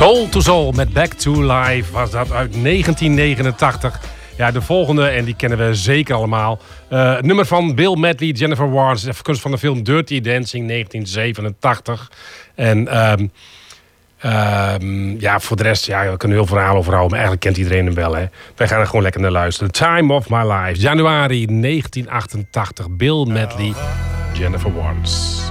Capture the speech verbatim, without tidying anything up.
Soul to Soul met Back to Life was dat uit negentien negenentachtig. Ja, de volgende, en die kennen we zeker allemaal. Uh, het nummer van Bill Medley, Jennifer Warnes, afkomstig van de film Dirty Dancing negentien zevenentachtig. En um, um, ja, voor de rest, ja, we kunnen heel veel verhaal over houden, maar eigenlijk kent iedereen hem wel, hè. Wij gaan er gewoon lekker naar luisteren. Time of My Life, januari negentien achtentachtig, Bill Medley, Jennifer Warnes.